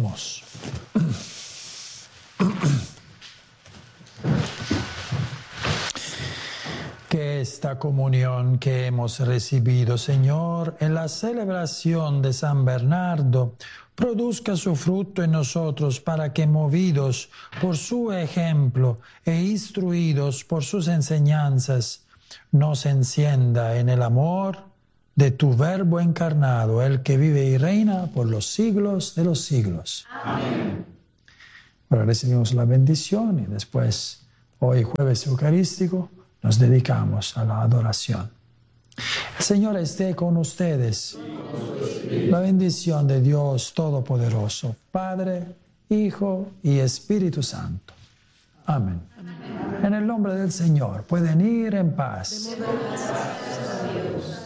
Oremos. Que esta comunión que hemos recibido, Señor, en la celebración de San Bernardo, produzca su fruto en nosotros para que, movidos por su ejemplo e instruidos por sus enseñanzas, nos encienda en el amor de tu Verbo encarnado, el que vive y reina por los siglos de los siglos. Amén. Ahora recibimos la bendición y después, hoy jueves eucarístico, nos dedicamos a la adoración. El Señor esté con ustedes. La bendición de Dios Todopoderoso, Padre, Hijo y Espíritu Santo. Amén. En el nombre del Señor, pueden ir en paz.